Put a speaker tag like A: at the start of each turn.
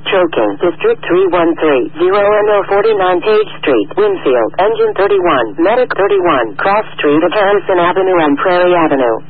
A: choking. District 313, 0 Page Street, Winfield, Engine 31, Medic 31, Cross Street of Harrison Avenue and Prairie Avenue.